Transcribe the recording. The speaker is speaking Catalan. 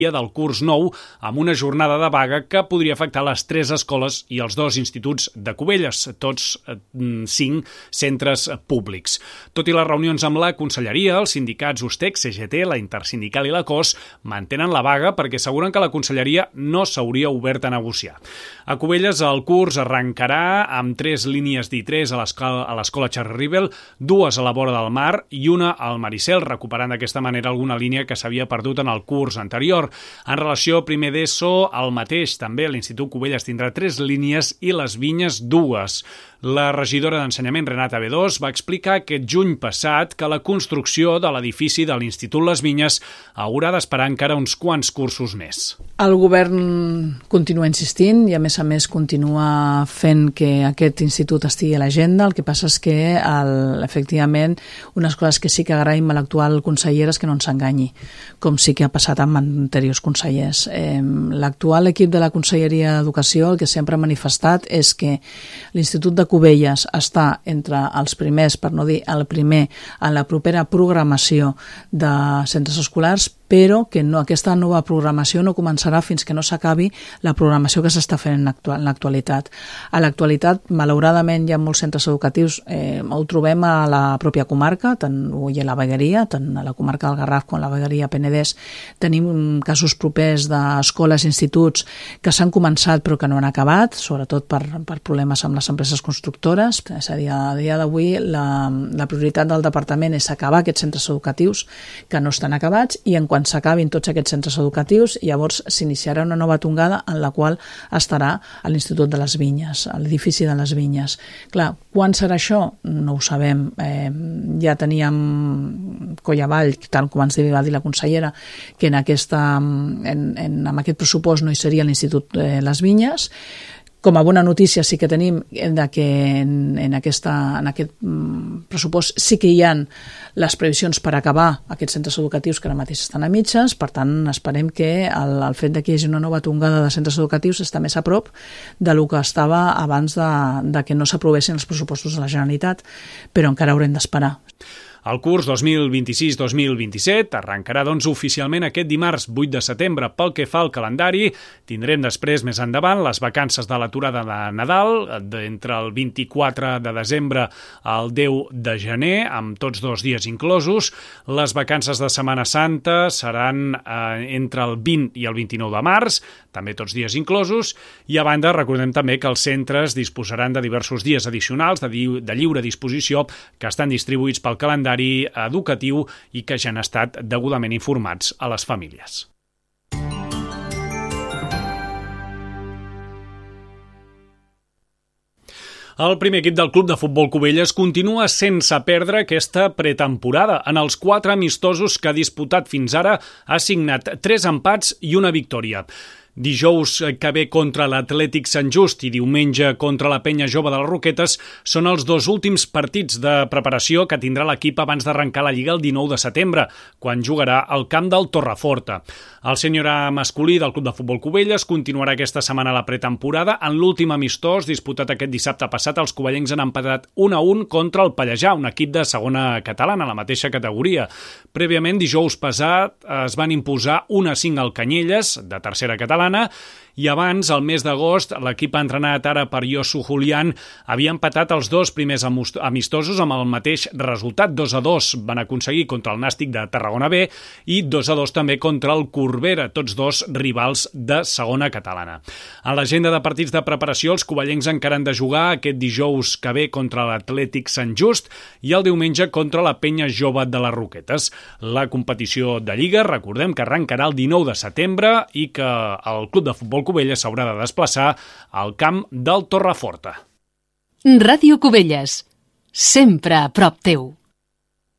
del curs nou amb una jornada de vaga que podria afectar les 3 escoles i els 2 instituts de Cubelles, tots 5 centres públics. Tot i les reunions amb la Conselleria, els sindicats USTEC, CGT, la Intersindical i la COS mantenen la vaga perquè asseguren que la Conselleria no s'hauria obert a negociar. A Cubelles el curs arrencarà amb 3 línies d'I3 a l'escola Charles Rivel, 2 a la vora del mar i una al Maricel, recuperant d'aquesta manera alguna línia que s'havia perdut en el curs anterior. En relació a primer d'ESO, el mateix també l'Institut Cubelles tindrà 3 línies i les Vinyes 2. La regidora d'Ensenyament, Renata B2, va explicar aquest juny passat que la construcció de l'edifici de l'Institut Les Vinyes haurà d'esperar encara uns quants cursos més. El govern continua insistint i a més continua fent que aquest institut estigui a l'agenda. El que passa és que efectivament unes coses que sí que agraïm a l'actual consellera és que no ens enganyi, com sí que ha passat amb anteriors consellers. L'actual equip de la Conselleria d'Educació el que sempre ha manifestat és que l'Institut de Cubelles està entre els primers, per no dir el primer, en la propera programació de centres escolars, però que aquesta nova programació no començarà fins que no s'acabi la programació que s'està fent en l'actualitat. A l'actualitat, malauradament, hi ha molts centres educatius, ho trobem a la pròpia comarca, tant a la Vegueria, tant a la comarca del Garraf com a la Vegueria Penedès, tenim casos propers d'escoles i instituts que s'han començat però que no han acabat, sobretot per problemes amb les empreses constructores. És a dir, a dia d'avui la prioritat del departament és acabar aquests centres educatius que no estan acabats i en quan s'acabin tots aquests centres educatius, llavors s'iniciarà una nova tongada en la qual estarà a l'Institut de les Vinyes, a l'edifici de les Vinyes. Clar, quan serà això? No ho sabem. Ja teníem coll avall, tal com ens va dir la consellera, que amb aquest pressupost no hi seria l'Institut de les Vinyes. Com a bona notícia sí que tenim que en aquest pressupost sí que hi ha les previsions per acabar aquests centres educatius que ara mateix estan a mitges. Per tant, esperem que el fet que hi hagi una nova tongada de centres educatius està més a prop del que estava abans de que no s'aprovessin els pressupostos de la Generalitat, però encara haurem d'esperar. El curs 2026-2027 arrencarà oficialment aquest dimarts 8 de setembre. Pel que fa al calendari, tindrem després més endavant les vacances de l'aturada de Nadal, entre el 24 de desembre al 10 de gener, amb tots 2 dies inclosos. Les vacances de Setmana Santa seran entre el 20 i el 29 de març, també tots dies inclosos, i a banda recordem també que els centres disposaran de diversos dies addicionals de lliure disposició que estan distribuïts pel calendari educatiu i que ja han estat degudament informats a les famílies. El primer equip del Club de Futbol Cubelles continua sense perdre aquesta pretemporada. En els 4 amistosos que ha disputat fins ara ha signat 3 empats i una victòria. Dijous que ve contra l'Atlètic Sant Just i diumenge contra la Penya Jove de les Roquetes són els 2 últims partits de preparació que tindrà l'equip abans d'arrencar la Lliga el 19 de setembre, quan jugarà al camp del Torreforta. El sènior A masculí del Club de Futbol Cubelles continuarà aquesta setmana la pretemporada. En l'últim amistós disputat aquest dissabte passat, els covellencs han empatat 1-1 contra el Pallejà, un equip de segona catalana, la mateixa categoria. Prèviament, dijous passat, es van imposar 1-5 al Canyelles, de tercera catalana, i abans, al mes d'agost, l'equip entrenat ara per Josu Julián havia empatat els 2 primers amistosos amb el mateix resultat. 2-2 van aconseguir contra el Nàstic de Tarragona B i 2-2 també contra el Corbera, tots 2 rivals de segona catalana. En l'agenda de partits de preparació, els covellencs encara han de jugar aquest dijous que ve contra l'Atlètic Sant Just i el diumenge contra la Penya Jove de les Roquetes. La competició de Lliga, recordem que arrencarà el 19 de setembre i que el Club de Futbol Cubelles s'haurà de desplaçar al camp del Torreforta. Ràdio Cubelles, sempre a prop teu.